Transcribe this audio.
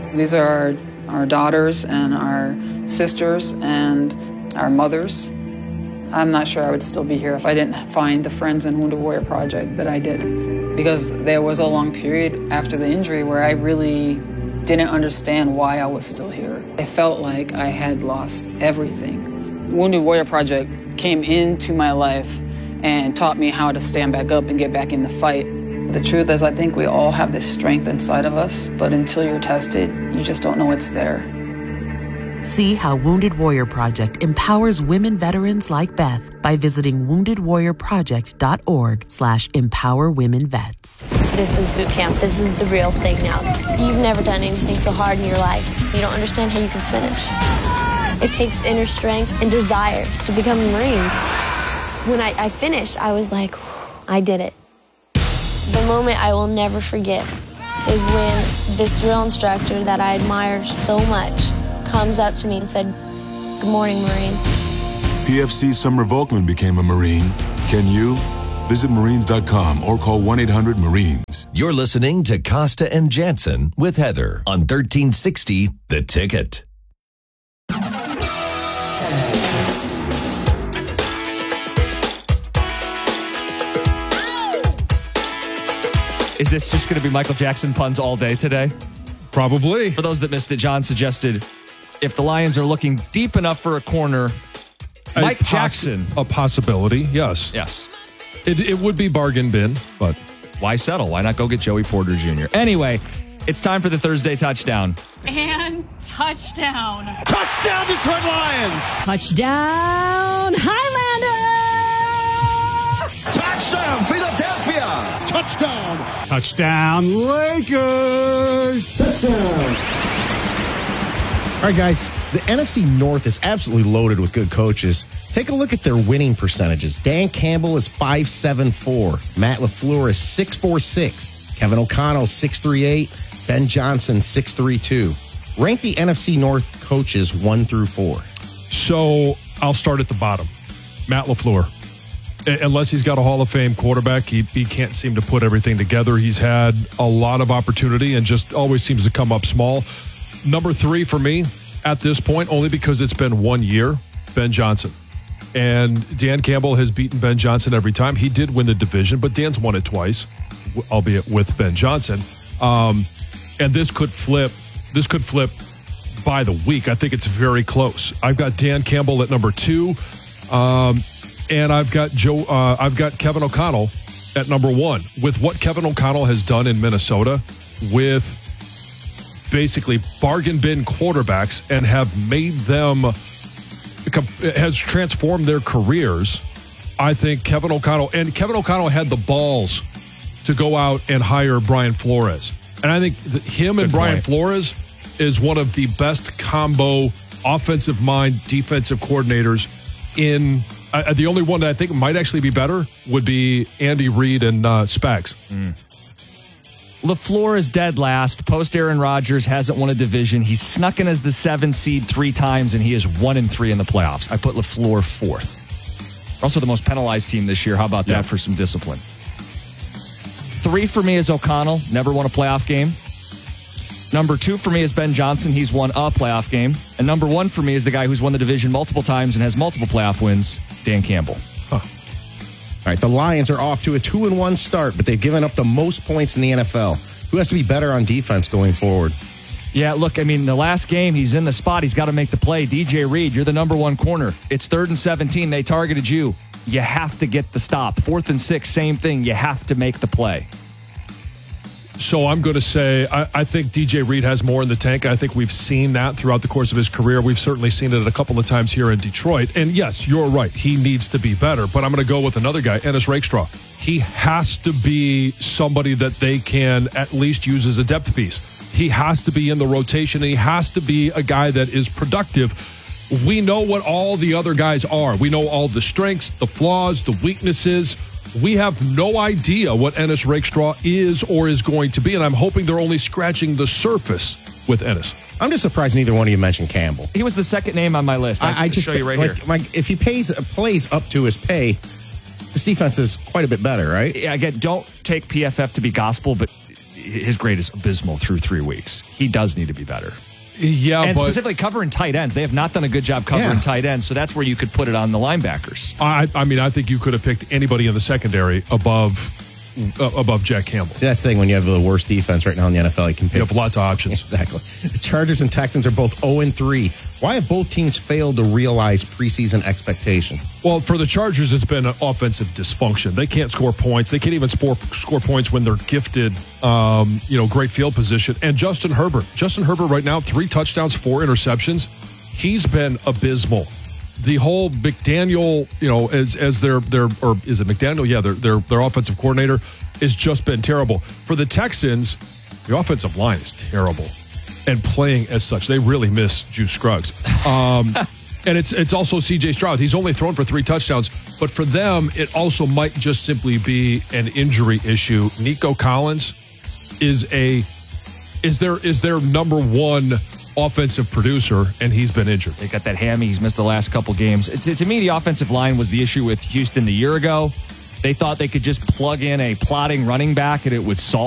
These are our daughters and our sisters and our mothers. I'm not sure I would still be here if I didn't find the Friends and Wounded Warrior Project that I did. Because there was a long period after the injury where I really didn't understand why I was still here. I felt like I had lost everything. Wounded Warrior Project came into my life and taught me how to stand back up and get back in the fight. The truth is, I think we all have this strength inside of us, but until you're tested, you just don't know it's there. See how Wounded Warrior Project empowers women veterans like Beth by visiting woundedwarriorproject.org/empowerwomenvets. This is boot camp. This is the real thing now. You've never done anything so hard in your life. You don't understand how you can finish. It takes inner strength and desire to become a Marine. When I finished, I was like, I did it. The moment I will never forget is when this drill instructor that I admire so much comes up to me and said, "Good morning, Marine." PFC Summer Volkman became a Marine. Can you? Visit Marines.com or call 1-800-MARINES. You're listening to Costa and Jansen with Heather on 1360 The Ticket. Is this just going to be Michael Jackson puns all day today? Probably. For those that missed it, John suggested if the Lions are looking deep enough for a corner, Mike Jackson. A possibility, yes. Yes. It would be bargain bin, but why settle? Why not go get Joey Porter Jr.? Anyway, it's time for the Thursday touchdown. And touchdown. Touchdown, Detroit Lions. Touchdown, Highlander. Touchdown, Philadelphia. Touchdown. Touchdown, Lakers. Touchdown. All right, guys, the NFC North is absolutely loaded with good coaches. Take a look at their winning percentages. Dan Campbell is 5.74. Matt LaFleur is 6.46. Kevin O'Connell 6.38. Ben Johnson 6.32. Rank the NFC North coaches 1 through 4. So I'll start at the bottom. Matt LaFleur. Unless he's got a Hall of Fame quarterback, he can't seem to put everything together. He's had a lot of opportunity and just always seems to come up small. Number 3 for me at this point, only because it's been 1 year, Ben Johnson. And Dan Campbell has beaten Ben Johnson every time. He did win the division, but Dan's won it twice, albeit with Ben Johnson. And this could flip. This could flip by the week. I think it's very close. I've got Dan Campbell at number 2. And I've got Kevin O'Connell at number 1. With what Kevin O'Connell has done in Minnesota with basically bargain bin quarterbacks and have made them, has transformed their careers, I think Kevin O'Connell had the balls to go out and hire Brian Flores. And I think him and Brian Flores is one of the best combo offensive mind, defensive coordinators in. The only one that I think might actually be better would be Andy Reid and Spags. LaFleur is dead last. Post Aaron Rodgers hasn't won a division. He's snuck in as the 7th seed 3 times, and he is 1-3 in the playoffs. I put LaFleur 4th. Also the most penalized team this year. How about that for some discipline? 3 for me is O'Connell. Never won a playoff game. Number 2 for me is Ben Johnson. He's won a playoff game. And number 1 for me is the guy who's won the division multiple times and has multiple playoff wins, Dan Campbell. All right, the Lions are off to a 2-1 start, but they've given up the most points in the NFL. Who has to be better on defense going forward? Yeah, look, I mean, the last game, he's in the spot. He's got to make the play. DJ Reed, you're the number 1 corner. It's 3rd and 17. They targeted you. You have to get the stop. 4th and 6, same thing. You have to make the play. So I'm going to say I think DJ Reed has more in the tank. I think we've seen that throughout the course of his career. We've certainly seen it a couple of times here in Detroit. And yes, you're right. He needs to be better. But I'm going to go with another guy, Ennis Rakestraw. He has to be somebody that they can at least use as a depth piece. He has to be in the rotation, and he has to be a guy that is productive. We know what all the other guys are. We know all the strengths, the flaws, the weaknesses. We have no idea what Ennis Rakestraw is or is going to be, and I'm hoping they're only scratching the surface with Ennis. I'm just surprised neither one of you mentioned Campbell. He was the second name on my list. I just show you right here. If he plays up to his pay, this defense is quite a bit better, right? Yeah, again, don't take PFF to be gospel, but his grade is abysmal through 3 weeks. He does need to be better. Yeah, and but specifically covering tight ends. They have not done a good job covering tight ends, so that's where you could put it on the linebackers. I mean, I think you could have picked anybody in the secondary above Jack Campbell. See, that's the thing when you have the worst defense right now in the NFL. You can pick. You have lots of options. Exactly. The Chargers and Texans are both 0-3. Why have both teams failed to realize preseason expectations? Well, for the Chargers, it's been an offensive dysfunction. They can't score points. They can't even score points when they're gifted, great field position. And Justin Herbert right now, 3 touchdowns, 4 interceptions. He's been abysmal. The whole McDaniel, as their or is it McDaniel? Yeah, their offensive coordinator has just been terrible. For the Texans, the offensive line is terrible. And playing as such, they really miss Juice Scruggs. And it's also C.J. Stroud. He's only thrown for 3 touchdowns. But for them, it also might just simply be an injury issue. Nico Collins is their number one offensive producer, and he's been injured. They got that hammy. He's missed the last couple games. To me, the offensive line was the issue with Houston a year ago. They thought they could just plug in a plotting running back and it would solve